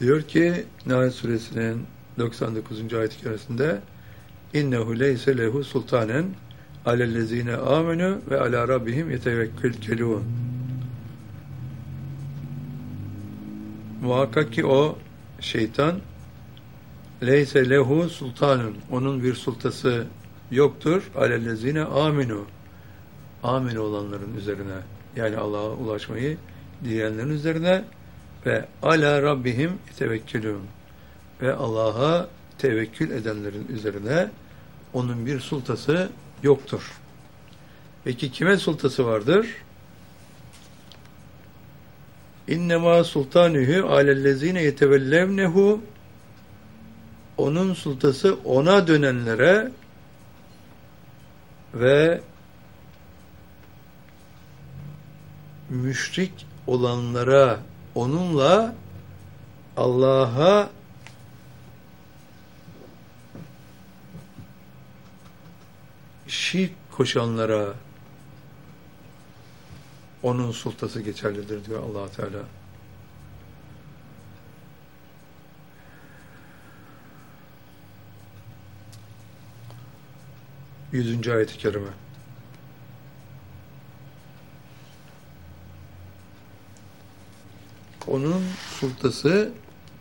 Diyor ki Nahl suresinin 99. ayet-i kerimesinde innehu leyse lehu sultanen alellezine amenu ve ala rabbihim yetevekkelun. Muhakkak ki o şeytan leyse lehu sultanun, onun bir sultası yoktur. Alellezine aminu, amin olanların üzerine, yani Allah'a ulaşmayı dileyenlerin üzerine ve ala rabbihim tevekkelun, ve Allah'a tevekkül edenlerin üzerine onun bir sultası yoktur. Peki kime sultası vardır? İnnemâ sultanühü alellezîne yetevellevnehu, onun sultası ona dönenlere ve müşrik olanlara, onunla Allah'a şirk koşanlara onun sultası geçerlidir diyor Allah Teala. Yüzüncü ayet-i kerime. Onun sultası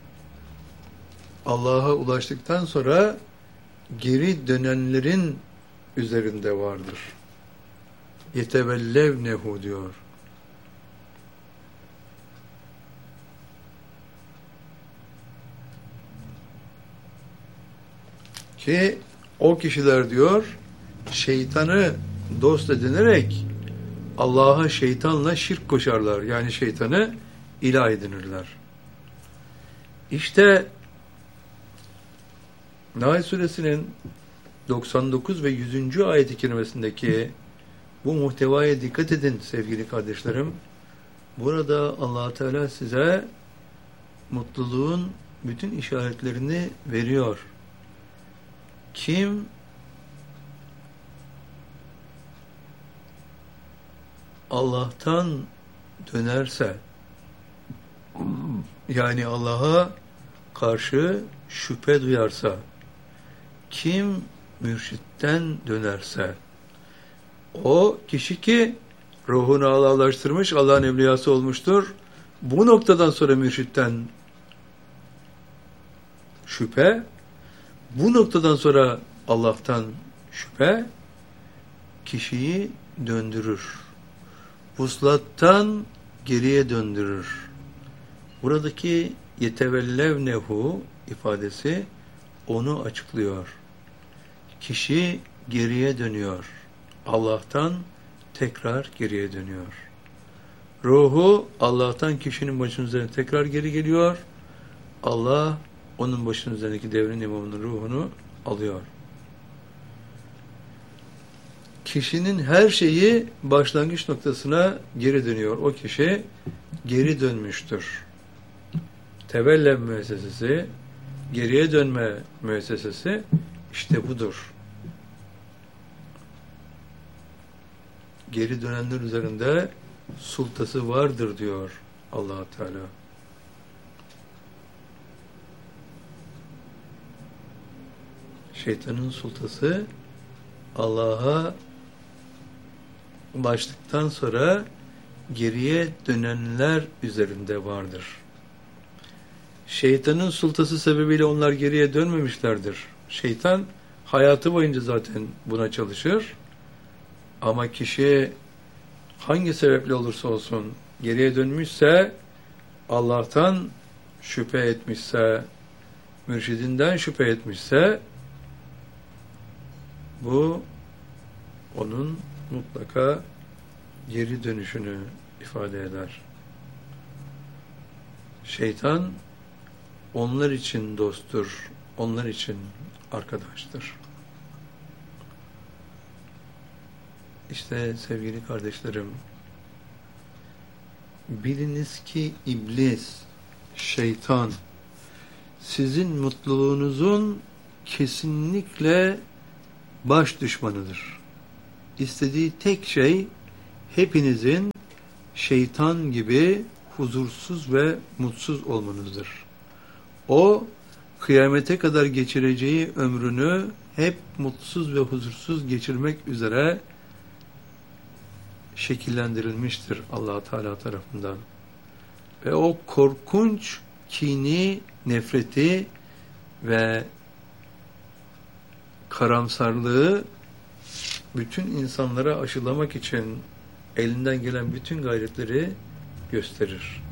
Allah'a ulaştıktan sonra geri dönenlerin üzerinde vardır. Yetevellevnehu diyor. Ki o kişiler diyor şeytanı dost edinerek Allah'a şeytanla şirk koşarlar. Yani şeytanı ilah edinirler. İşte Nahl suresinin 99 ve 100. ayet-i kerimesindeki bu muhtevaya dikkat edin sevgili kardeşlerim. Burada Allah Teala size mutluluğun bütün işaretlerini veriyor. Kim Allah'tan dönerse, yani Allah'a karşı şüphe duyarsa, kim mürşitten dönerse, o kişi ki ruhunu Allah'laştırmış, Allah'ın evliyası olmuştur. Bu noktadan sonra mürşitten şüphe, bu noktadan sonra Allah'tan şüphe kişiyi döndürür. Vuslattan geriye döndürür. Buradaki yetevellevnehu ifadesi onu açıklıyor. Kişi geriye dönüyor. Allah'tan tekrar geriye dönüyor. Ruhu Allah'tan kişinin başının üzerine tekrar geri geliyor. Allah onun başının üzerindeki devrin imamının ruhunu alıyor. Kişinin her şeyi başlangıç noktasına geri dönüyor. O kişi geri dönmüştür. Tevellev müessesesi, geriye dönme müessesesi işte budur. Geri dönenler üzerinde sultası vardır diyor Allah Teala. Şeytanın sultası Allah'a ulaştıktan sonra geriye dönenler üzerinde vardır. Şeytanın sultası sebebiyle onlar geriye dönmemişlerdir. Şeytan hayatı boyunca zaten buna çalışır. Ama kişi hangi sebeple olursa olsun geriye dönmüşse, Allah'tan şüphe etmişse, mürşidinden şüphe etmişse, bu onun mutlaka geri dönüşünü ifade eder. Şeytan onlar için dosttur, onlar için arkadaştır. İşte sevgili kardeşlerim, biliniz ki iblis, şeytan, sizin mutluluğunuzun kesinlikle baş düşmanıdır. İstediği tek şey, hepinizin şeytan gibi huzursuz ve mutsuz olmanızdır. O kıyamete kadar geçireceği ömrünü hep mutsuz ve huzursuz geçirmek üzere şekillendirilmiştir Allah Teala tarafından. Ve o korkunç kini, nefreti ve karamsarlığı bütün insanlara aşılamak için elinden gelen bütün gayretleri gösterir.